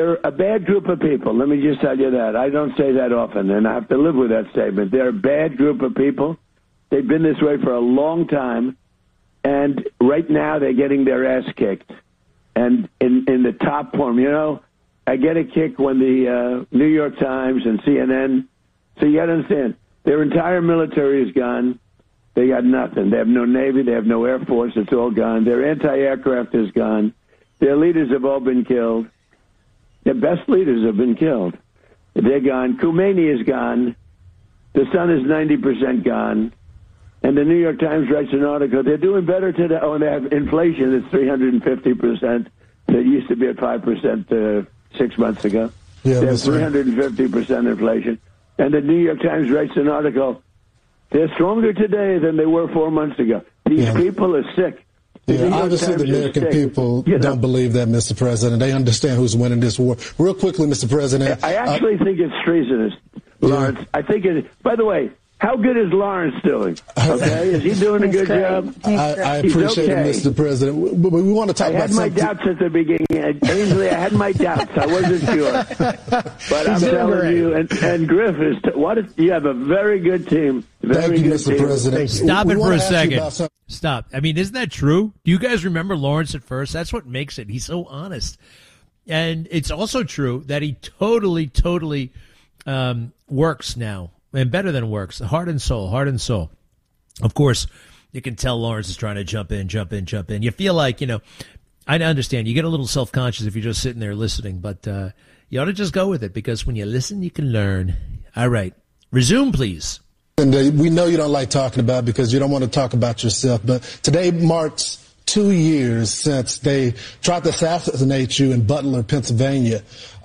They're a bad group of people. Let me just tell you that. I don't say that often, and I have to live with that statement. They're a bad group of people. They've been this way for a long time, and right now they're getting their ass kicked. And in the top form, I get a kick when the New York Times and CNN. So you got to understand, their entire military is gone. They got nothing. They have no Navy. They have no Air Force. It's all gone. Their anti-aircraft is gone. Their leaders have all been killed. Their best leaders have been killed. They're gone. Khomeini is gone. The sun is 90% gone. And the New York Times writes an article. They're doing better today. Oh, and they have inflation that's 350%. That used to be at 5% 6 months ago. Yeah, they have 350% inflation. And the New York Times writes an article. They're stronger today than they were 4 months ago. These people are sick. Yeah, obviously the American people don't believe that, Mr. President. They understand who's winning this war. Real quickly, Mr. President. I actually think it's treasonous, Lawrence. Yeah. I think it. By the way, how good is Lawrence doing? Okay, is he doing a good job? I appreciate it, Mr. President. But we want to talk about something. I had my doubts at the beginning. Ainsley, I had my doubts. I wasn't sure. But I'm telling you, and Griff, you have a very good team. Thank you, Mr. President. Stop it for a second. Stop. I mean, isn't that true? Do you guys remember Lawrence at first? That's what makes it. He's so honest. And it's also true that he totally works now. And better than works. Heart and soul. Of course, you can tell Lawrence is trying to jump in. You feel like, I understand. You get a little self-conscious if you're just sitting there listening. But you ought to just go with it, because when you listen, you can learn. All right. Resume, please. And we know you don't like talking about it because you don't want to talk about yourself. But today marks 2 years since they tried to assassinate you in Butler, Pennsylvania.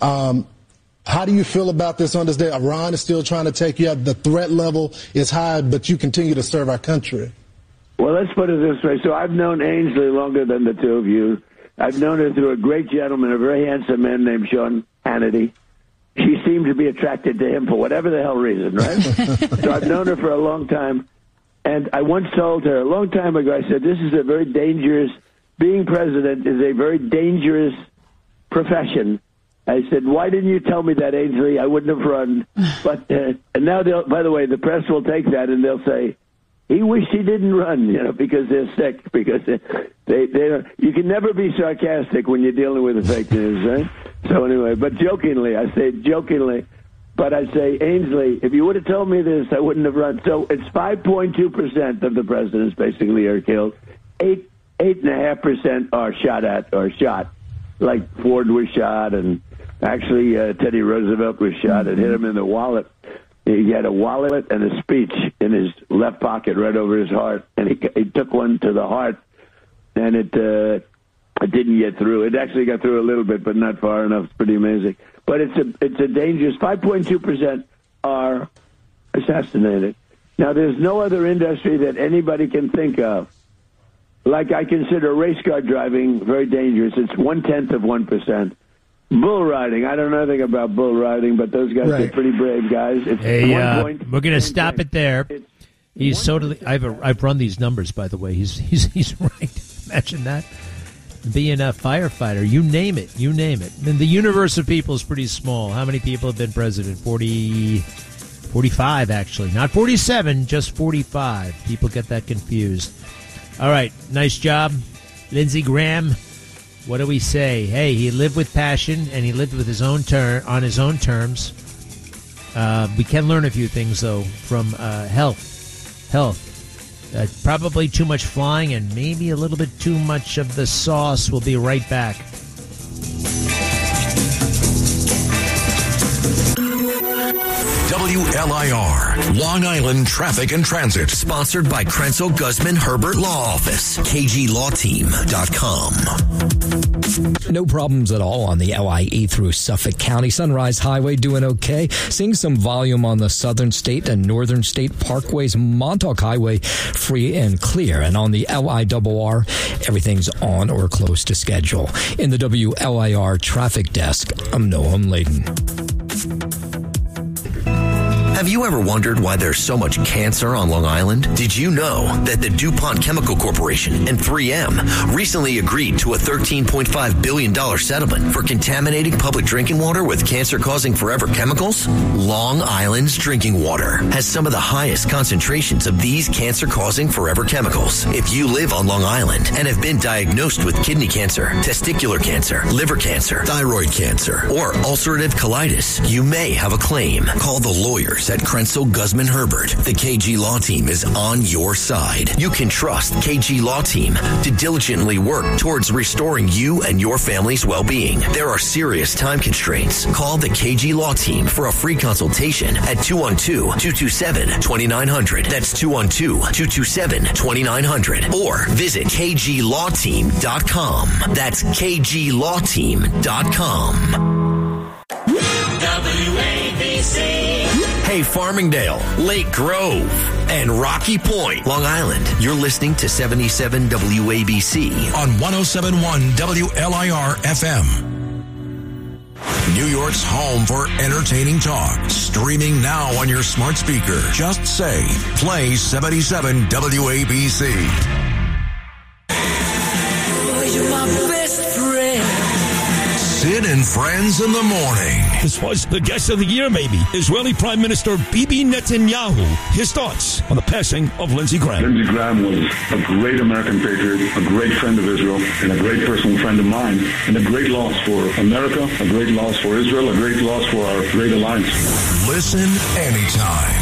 How do you feel about this on this day? Iran is still trying to take you out. The threat level is high, but you continue to serve our country. Well, let's put it this way. So I've known Ainsley longer than the two of you. I've known her through a great gentleman, a very handsome man named Sean Hannity. She seemed to be attracted to him for whatever the hell reason, right? So I've known her for a long time. And I once told her a long time ago, I said, this is a very dangerous, being president is a very dangerous profession. I said, why didn't you tell me that, Ainsley? I wouldn't have run. But and now, by the way, the press will take that and they'll say, he wished he didn't run, because they're sick. Because you can never be sarcastic when you're dealing with the fake news, right? So anyway, but jokingly, I say, but I say, Ainsley, if you would have told me this, I wouldn't have run. So it's 5.2% of the presidents basically are killed. 8.5% are shot at or shot. Like Ford was shot, and actually Teddy Roosevelt was shot. It hit him in the wallet. He had a wallet and a speech in his left pocket right over his heart, and he took one to the heart, and it didn't get through. It actually got through a little bit, but not far enough. It's pretty amazing. But it's a dangerous 5.2% are assassinated. Now, there's no other industry that anybody can think of. Like, I consider race car driving very dangerous. It's 0.1%. Bull riding. I don't know anything about bull riding, but those guys are pretty brave guys. It's we're going to stop it there. He's totally. I've run these numbers, by the way. He's right. Imagine that. Being a firefighter, you name it. And the universe of people is pretty small. How many people have been president? 45, actually. Not 47, just 45. People get that confused. All right, nice job, Lindsey Graham. What do we say? Hey, he lived with passion and he lived with his own on his own terms. We can learn a few things though from health. Probably too much flying and maybe a little bit too much of the sauce. We'll be right back. WLIR, Long Island Traffic and Transit. Sponsored by Krenzel Guzman Herbert Law Office. KGLawTeam.com. No problems at all on the LIE through Suffolk County. Sunrise Highway doing okay. Seeing some volume on the Southern State and Northern State Parkways. Montauk Highway free and clear. And on the LIRR, everything's on or close to schedule. In the WLIR Traffic Desk, I'm Noam Layden. Have you ever wondered why there's so much cancer on Long Island? Did you know that the DuPont Chemical Corporation and 3M recently agreed to a $13.5 billion settlement for contaminating public drinking water with cancer-causing forever chemicals? Long Island's drinking water has some of the highest concentrations of these cancer-causing forever chemicals. If you live on Long Island and have been diagnosed with kidney cancer, testicular cancer, liver cancer, thyroid cancer, or ulcerative colitis, you may have a claim. Call the lawyers at Krenzel Guzman Herbert. The KG Law Team is on your side. You can trust KG Law Team to diligently work towards restoring you and your family's well-being. There are serious time constraints. Call the KG Law Team for a free consultation at 212-227-2900. That's 212-227-2900. Or visit kglawteam.com. That's kglawteam.com. WABC. Hey, Farmingdale, Lake Grove, and Rocky Point, Long Island. You're listening to 77 WABC on 107.1 WLIR FM. New York's home for entertaining talk. Streaming now on your smart speaker. Just say, play 77 WABC. You're my best friend. Sid and Friends in the Morning. This was the guest of the year, maybe. Israeli Prime Minister Bibi Netanyahu. His thoughts on the passing of Lindsey Graham. Lindsey Graham was a great American patriot, a great friend of Israel, and a great personal friend of mine, and a great loss for America, a great loss for Israel, a great loss for our great alliance. Listen anytime.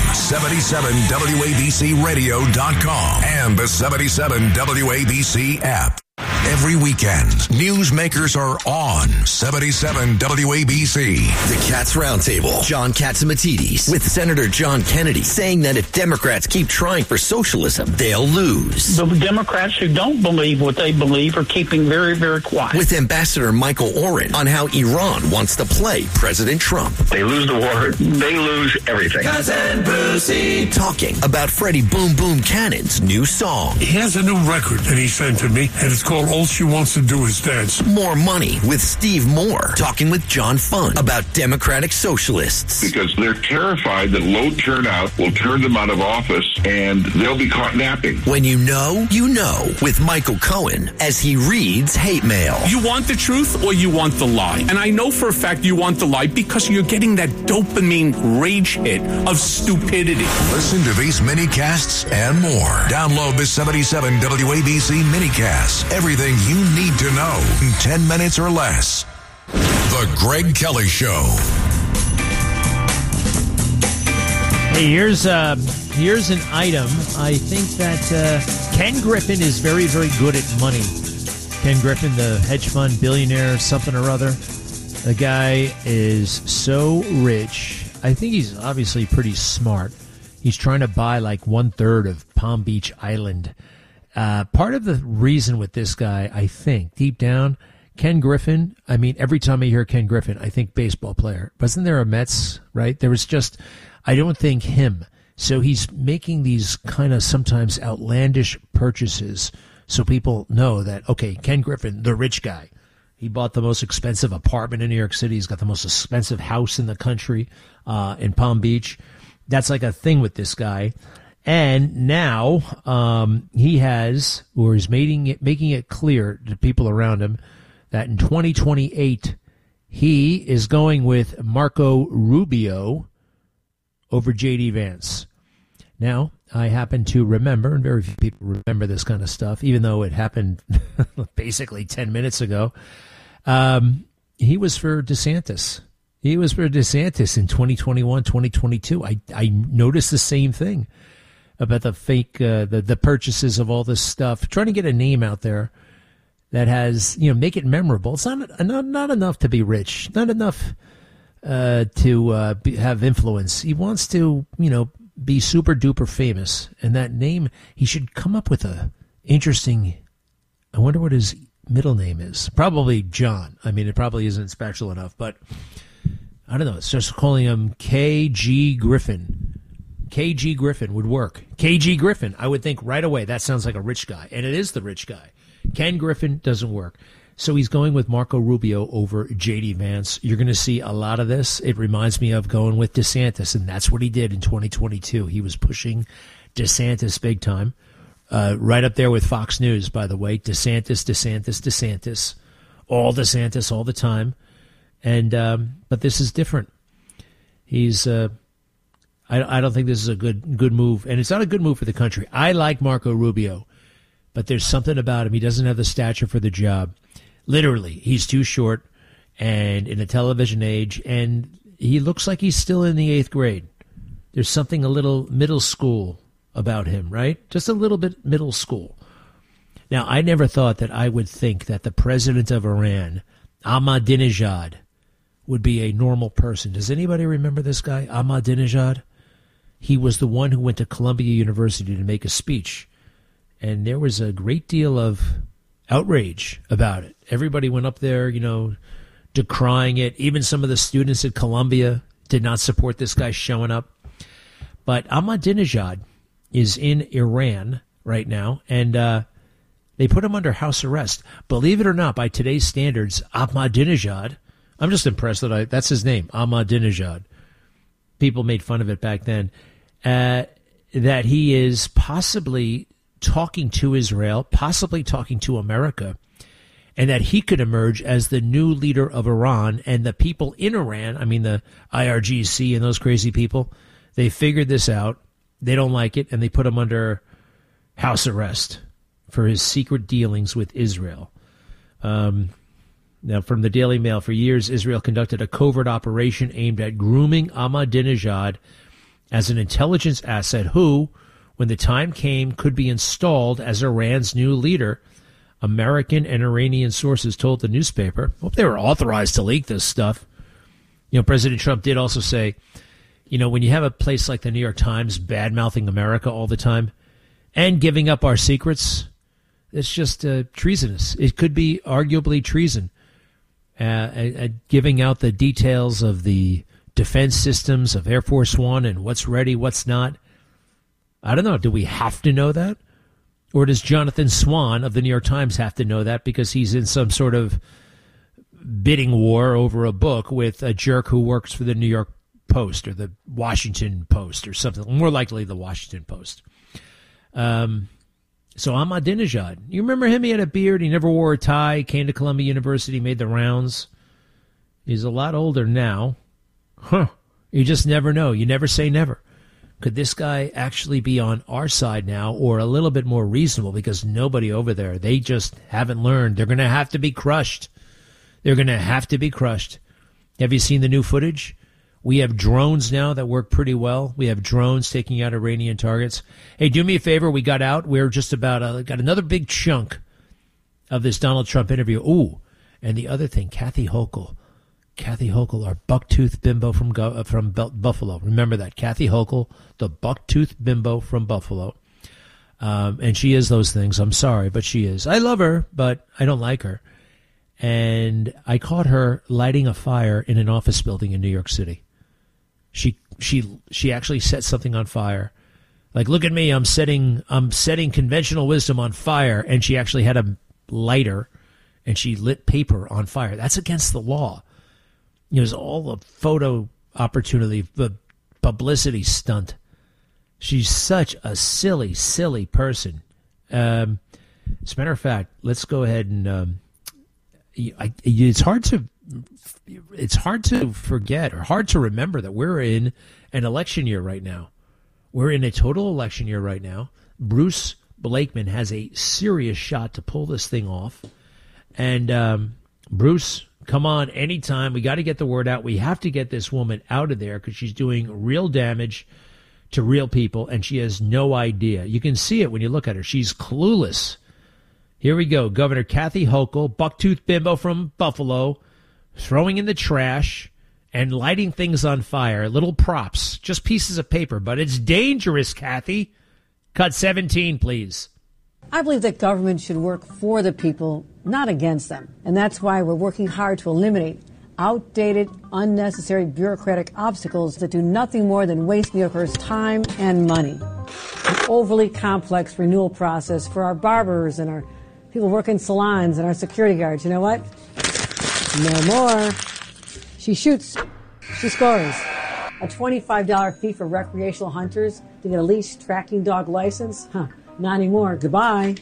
77WABCRadio.com and the 77 WABC app. Every weekend, newsmakers are on 77 WABC. The Cats Roundtable. John Catsimatidis with Senator John Kennedy saying that if Democrats keep trying for socialism, they'll lose. The Democrats who don't believe what they believe are keeping very, very quiet. With Ambassador Michael Oren on how Iran wants to play President Trump. They lose the war, they lose everything. Cousin Brucey. Talking about Freddie Boom Boom Cannon's new song. He has a new record that he sent to me, and it's called All She Wants to Do Is Dance. More Money with Steve Moore. Talking with John Fun about Democratic socialists. Because they're terrified that low turnout will turn them out of office and they'll be caught napping. When you know with Michael Cohen as he reads hate mail. You want the truth or you want the lie? And I know for a fact you want the lie because you're getting that dopamine rage hit of stupidity. Listen to these mini-casts and more. Download the 77 WABC mini-cast. Everything you need to know in 10 minutes or less. The Greg Kelly Show. Hey, here's an item. I think that Ken Griffin is very, very good at money. Ken Griffin, the hedge fund billionaire, something or other. The guy is so rich. I think he's obviously pretty smart. He's trying to buy like 1/3 of Palm Beach Island. Part of the reason with this guy, I think, deep down, Ken Griffin, I mean, every time I hear Ken Griffin, I think baseball player. Wasn't there a Mets, right? There was just, I don't think him. So he's making these kind of sometimes outlandish purchases so people know that, okay, Ken Griffin, the rich guy, he bought the most expensive apartment in New York City. He's got the most expensive house in the country in Palm Beach. That's like a thing with this guy. And now he has, or is making it clear to people around him that in 2028, he is going with Marco Rubio over J.D. Vance. Now, I happen to remember, and very few people remember this kind of stuff, even though it happened basically 10 minutes ago, he was for DeSantis. He was for DeSantis in 2021, 2022. I noticed the same thing about the fake, the purchases of all this stuff, trying to get a name out there that has, make it memorable. It's not enough to be rich, not enough to have influence. He wants to, be super duper famous. And that name, he should come up with a interesting, I wonder what his middle name is. Probably John. I mean, it probably isn't special enough, but I don't know. It's just calling him KG Griffin. KG Griffin would work. KG Griffin, I would think right away, that sounds like a rich guy. And it is the rich guy. Ken Griffin doesn't work. So he's going with Marco Rubio over J.D. Vance. You're going to see a lot of this. It reminds me of going with DeSantis, and that's what he did in 2022. He was pushing DeSantis big time. Right up there with Fox News, by the way. DeSantis. All DeSantis all the time. And but this is different. He's I don't think this is a good move. And it's not a good move for the country. I like Marco Rubio, but there's something about him. He doesn't have the stature for the job. Literally, he's too short and in a television age, and he looks like he's still in the 8th grade. There's something a little middle school about him, right? Just a little bit middle school. Now, I never thought that I would think that the president of Iran, Ahmadinejad, would be a normal person. Does anybody remember this guy, Ahmadinejad? He was the one who went to Columbia University to make a speech, and there was a great deal of outrage about it. Everybody went up there, decrying it. Even some of the students at Columbia did not support this guy showing up. But Ahmadinejad is in Iran right now, and they put him under house arrest. Believe it or not, by today's standards, Ahmadinejad, I'm just impressed that's his name, Ahmadinejad. People made fun of it back then. That he is possibly talking to Israel, possibly talking to America, and that he could emerge as the new leader of Iran. And the people in Iran, I mean the IRGC and those crazy people, they figured this out. They don't like it, and they put him under house arrest for his secret dealings with Israel. Now, from the Daily Mail, for years, Israel conducted a covert operation aimed at grooming Ahmadinejad as an intelligence asset who, when the time came, could be installed as Iran's new leader. American and Iranian sources told the newspaper. Hope they were authorized to leak this stuff. President Trump did also say, when you have a place like the New York Times bad-mouthing America all the time and giving up our secrets, it's just treasonous. It could be arguably treason. Giving out the details of the defense systems of Air Force One and what's ready, what's not. I don't know. Do we have to know that? Or does Jonathan Swan of the New York Times have to know that because he's in some sort of bidding war over a book with a jerk who works for the New York Post or the Washington Post or something? More likely the Washington Post. So Ahmadinejad, you remember him? He had a beard. He never wore a tie. Came to Columbia University, made the rounds. He's a lot older now. You just never know. You never say never. Could this guy actually be on our side now or a little bit more reasonable because nobody over there, they just haven't learned. They're going to have to be crushed. They're going to have to be crushed. Have you seen the new footage? We have drones now that work pretty well. We have drones taking out Iranian targets. Hey, do me a favor. We got out. We're just about got another big chunk of this Donald Trump interview. Ooh, and the other thing, Kathy Hochul, our bucktooth bimbo from Buffalo. Remember that, Kathy Hochul, the bucktooth bimbo from Buffalo. And she is those things. I'm sorry, but she is. I love her, but I don't like her. And I caught her lighting a fire in an office building in New York City. She actually set something on fire. Like, look at me, I'm setting conventional wisdom on fire, and she actually had a lighter and she lit paper on fire. That's against the law. It was all a photo opportunity, the publicity stunt. She's such a silly, silly person. As a matter of fact, let's go ahead and it's hard to forget or hard to remember that we're in an election year right now. We're in a total election year right now. Bruce Blakeman has a serious shot to pull this thing off. And Bruce, come on, anytime. We got to get the word out. We have to get this woman out of there because she's doing real damage to real people, and she has no idea. You can see it when you look at her. She's clueless. Here we go. Governor Kathy Hochul, bucktooth bimbo from Buffalo, throwing in the trash and lighting things on fire. Little props, just pieces of paper, but it's dangerous, Kathy. Cut 17, please. I believe that government should work for the people, not against them. And that's why we're working hard to eliminate outdated, unnecessary bureaucratic obstacles that do nothing more than waste New Yorkers' time and money. An overly complex renewal process for our barbers and our People work in salons and our security guards. You know what? No more. She shoots. She scores. A $25 fee for recreational hunters to get a leash tracking dog license? Huh. Not anymore. Goodbye.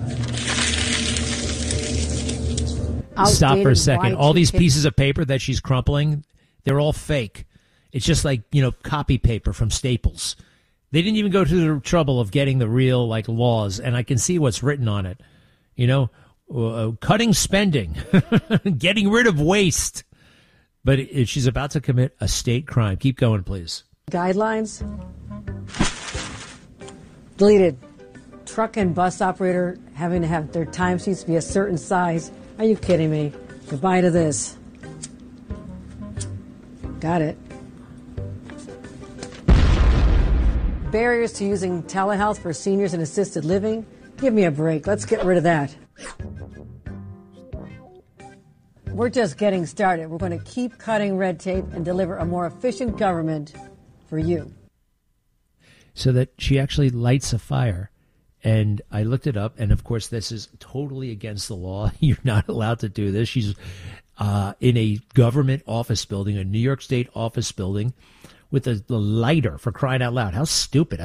Stop for a second. All these pieces of paper that she's crumpling, they're all fake. It's just like, copy paper from Staples. They didn't even go to the trouble of getting the real, laws, and I can see what's written on it. Cutting spending, getting rid of waste. But she's about to commit a state crime. Keep going, please. Guidelines. Deleted. Truck and bus operator having to have their timesheets be a certain size. Are you kidding me? Goodbye to this. Got it. Barriers to using telehealth for seniors and assisted living. Give me a break. Let's get rid of that. We're just getting started. We're going to keep cutting red tape and deliver a more efficient government for you. So that she actually lights a fire. And I looked it up, and of course this is totally against the law. You're not allowed to do this. She's in a government office building, a New York State office building, with a lighter, for crying out loud. How stupid.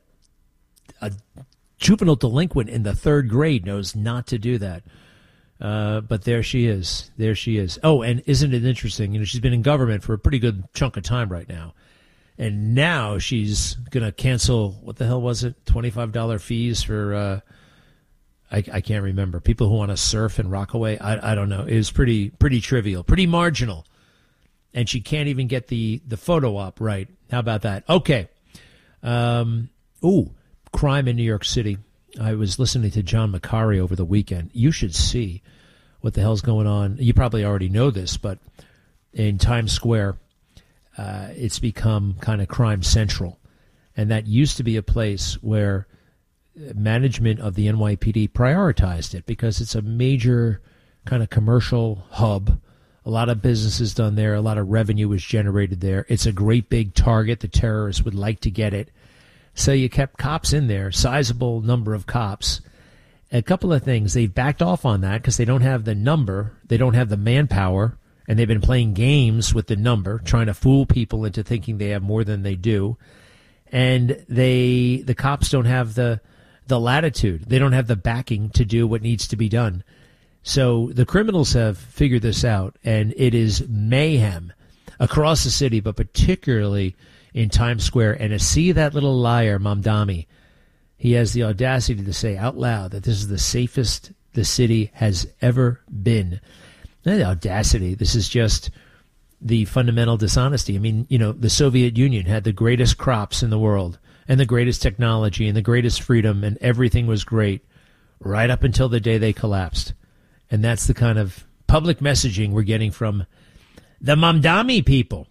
A juvenile delinquent in the third grade knows not to do that. But there she is. There she is. Oh, and isn't it interesting? She's been in government for a pretty good chunk of time right now. And now she's going to cancel, what the hell was it, $25 fees for, I can't remember, people who want to surf in Rockaway. I don't know. It was pretty trivial, pretty marginal. And she can't even get the photo op right. How about that? Okay. Crime in New York City. I was listening to John Macari over the weekend. You should see what the hell's going on. You probably already know this, but in Times Square, it's become kind of crime central. And that used to be a place where management of the NYPD prioritized it because it's a major kind of commercial hub. A lot of businesses done there. A lot of revenue was generated there. It's a great big target. The terrorists would like to get it. So you kept cops in there, sizable number of cops. A couple of things. They backed off on that because they don't have the number. They don't have the manpower. And they've been playing games with the number, trying to fool people into thinking they have more than they do. And the cops don't have the latitude. They don't have the backing to do what needs to be done. So the criminals have figured this out, and it is mayhem across the city, but particularly in Times Square. And to see that little liar, Mamdani, he has the audacity to say out loud that this is the safest the city has ever been. Not the audacity. This is just the fundamental dishonesty. I mean, the Soviet Union had the greatest crops in the world and the greatest technology and the greatest freedom, and everything was great right up until the day they collapsed. And that's the kind of public messaging we're getting from the Mamdani people.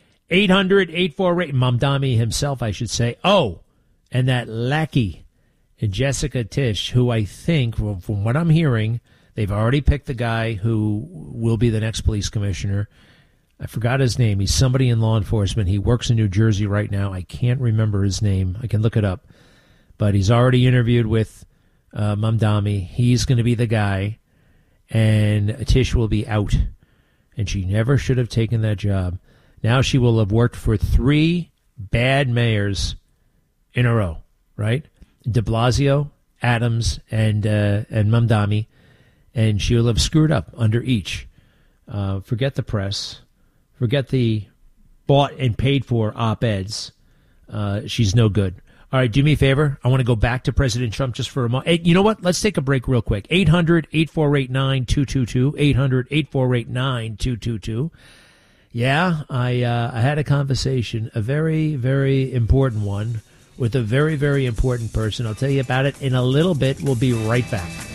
800-848, Mamdani himself, I should say. Oh, and that lackey, Jessica Tisch, who I think, from what I'm hearing, they've already picked the guy who will be the next police commissioner. I forgot his name. He's somebody in law enforcement. He works in New Jersey right now. I can't remember his name. I can look it up. But he's already interviewed with Mamdani. He's going to be the guy. And Tisch will be out. And she never should have taken that job. Now she will have worked for 3 bad mayors in a row, right? De Blasio, Adams, and Mamdani. And she will have screwed up under each. Forget the press. Forget the bought and paid for op-eds. She's no good. All right, do me a favor. I want to go back to President Trump just for a moment. Hey, you know what? Let's take a break real quick. 800-848-9222. 800-848-9222. Yeah, I had a conversation, a very, very important one, with a very, very important person. I'll tell you about it in a little bit. We'll be right back.